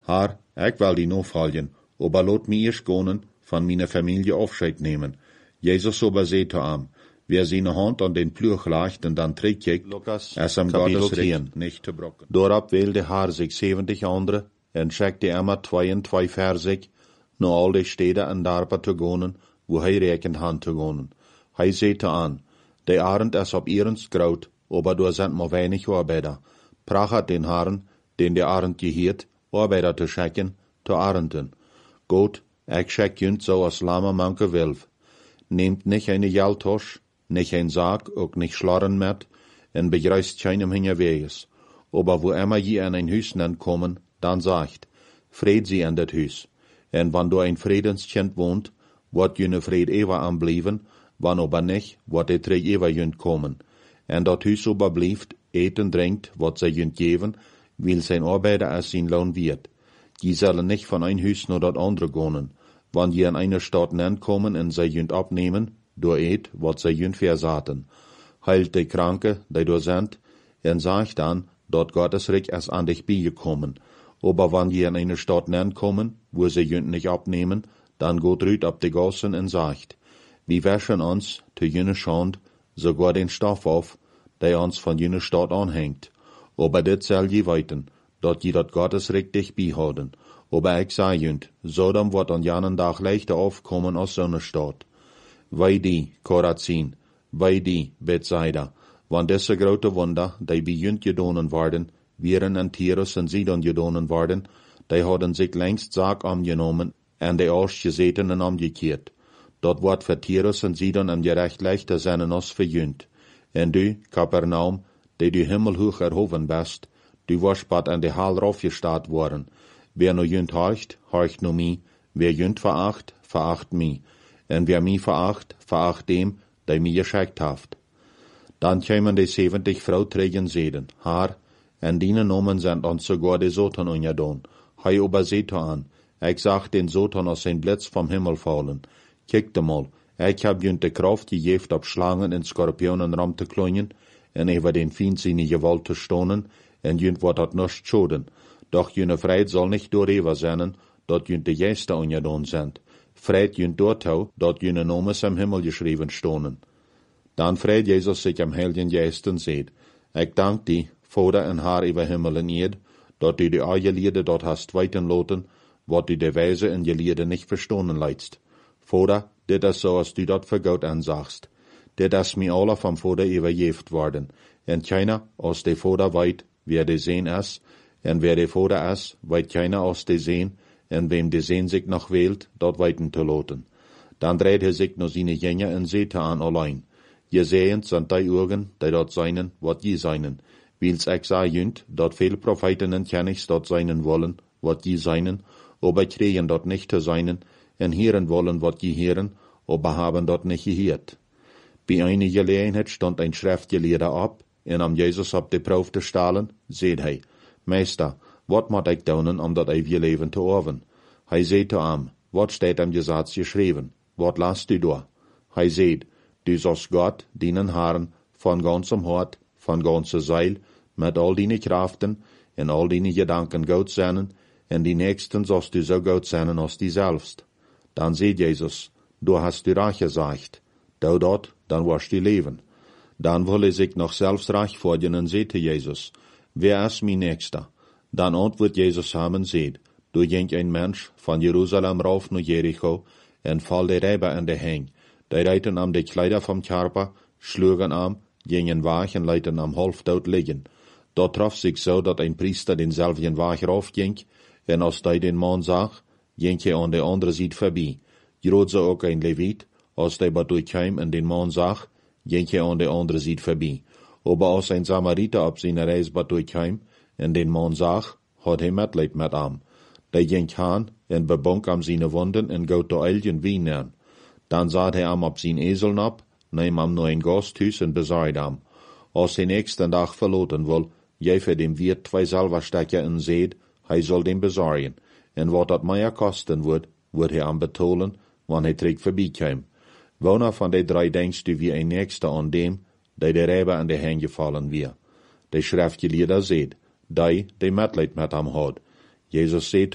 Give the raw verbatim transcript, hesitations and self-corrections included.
Haar, ik wil die nog volgen, aber laat mij eerst gaan van mijn familie afscheid nemen. Jezus aber zei zu ihm, wer seine Hand an den Ploeg legt und dann terugkijkt, is hem Gottes Recht nicht te brokken. Daarop wählte Haar sich zeventig andere en schickte immer zwei und zwei voor zich naar al die steden en dorpen te gaan, wo hij rekend had te gaan. Hij zei te aan, de arend is op ihrens groot, aber da sind maar weinig Arbeiter. Prachat den Herren, den der Arend gehiert, Arbeiter te schicken, te arenden. Gott, ik schick junt so als lama manke wilf. Nehmt nicht eine Geldtasche, nicht ein Sack, auch nicht Schlarren mit, en begreist keinem hinterweges. Aber wo immer je an ein Hüs kommen, dann sagt, Fried sie an dat Hüs. En wann du ein Friedenskind wohnt, wird jene Fried ewa anblieben, wann aber nicht, wird der Träg ewa jünt kommen. En dat Hüs aber blieft, eet en drinkt, wat sie jünt geben, will sein Arbeiter als sein Lohn wird. Die sollen nicht von ein Hüs nur dat andere gehen. Wann je an einer Stadt kommen en sie jünt abnehmen, do eet, wat sie jünt versaten. Heilt die Kranke, die do sind, en sagt dann, dort Gottes Reich ist an dich beigekommen. Aber wann je an eine Stadt kommen, wo sie jünt nicht abnehmen, dann geht Rüd ab die Gassen en sagt, wir wäschen uns, zu jene Schand, sogar den Stoff auf, der uns von jene Stadt anhängt. Aber dit soll je weiten, dort je dat Gottes Reich dich beihouden. Aber ich sag jünt, Sodom wird an janen Tag leichter aufkommen als so eine Stadt. Wei die, Korazin, wei die, Bethsaida, wann diese grote Wunder, die bei jünt gedonen worden, wären an Tyrus und Sidon gedonen worden, die hadden sich längst Sack angenommen en die Ausgesetenen umgekehrt. Dort wird für Tyrus und Sidon am Gerecht leichter sein als für jünt. En du, Kapernaum, die du himmelhoch erhoben bist, du warst bald an die Hall raufgestarrt worden. Wer no jünt horcht, horcht no mi, wer jünt veracht, veracht mi. En wer mi veracht, veracht dem, der mi geschickt haft. Dann kämen die zeventig Frauträgen Seden, Haar, en die Nomen sind uns sogar die Sotan ungedon. Hei aber seht an, ich sag den Sotan aus sein Blitz vom Himmel fallen. Kijkt mal, ich hab jünt de Kraft gegeft ab Schlangen en Skorpionen ram te klonjen, en über den Feind seine Gewalt te stonen, en jünt wat dat nicht schoden. Doch jüne Freit soll nicht dorever sein, dort jünt de Geister ungedon sind. Freit jünt dort hau, dort jüne Nomes am Himmel geschrieben stonen. Dann freit Jesus sich am Heiligen Geist und seht, ich dank die, Vater en Haar über Himmel en Erd, dort du die Eierliede dort hast weiten loten, wat du de Weise in je Liede nicht verstonen leidst. Vater, dit is so, als du dort für Gott ansagst. Dit is mi alle vom Vater überjeft worden, en keiner aus de Vater weit, wer de Sehn is, en wer de Vater is, weit keiner aus de Sehn, en wem de Sehn sich noch wählt, dort weiten te loten. Dann dreht er sich nur seine Jünger en Sete an allein. Je sehend sind die Augen, die dort seinen, wat je seinen. Wils ich sah jünt, dort viel Propheten en Kennigs dort seinen wollen, wat je seinen, aber kriegen dort nicht zu seinen, en hören wollen, wat je hören, aber haben dort nicht gehört. Bei einer Gelegenheit stand ein Schriftgelehrter ab, en am Jesus ab die Proef te stellen, seht hij, Meister, wat moet ik doen om dat eeuwige Leben te erven? Hij zei zu ihm, wat steht am Gesetz geschrieben? Wat lasst du da? Hij zei, du sollst Gott, deinen Herrn, von ganzem Hort, von ganzer Seil, mit all deine Kraften, en all deine Gedanken gut sein, en die Nächsten sollst du so gut sein als die selbst. Dann seht Jesus, du hast du reich gesagt, du dort, dann wirst du leben. Dann wolle sich noch selbst reich vorgehen und seht Jesus, wer ist mein Nächster? Dann antwortet Jesus haben seht, du ging ein Mensch von Jerusalem rauf nach Jericho, en fall der Räber an der Heng, die reiten am die Kleider vom Körper, schlugen am, gingen wach und leiten am halftot liegen. Dort traf sich so, dat ein Priester denselben Wach raufging, en als die den Mann sah, ging er an der andere Seite vorbei. Grad so auch ein Levit, als der bei durchkam und den Mann sah, ging er an der andere Seite vorbei. Aber als ein Samariter ab seiner Reise bei durchkam und den Mann sah, hat er Mitleid mit ihm. Der ging hin und bebonk am seine Wunden und gaut der Elgen Wein an. Dann sah er am ab sein Esel ab, nahm am nur ein Gasthus und besorgt am. Als er nächsten Tag verloten will, gef er dem Wirt zwei Silberstecker und seht, hij soll den besorgen. En wat dat mehr kosten wird, wird er am betolen, wann er trägt vorbeikäm. Woner von de drei denkst du wie ein Nächster an dem, der der Räber an der Hände gefallen wir? Der Schriftgelehrter seht, die, der Mitleid mit ihm hat. Jesus seht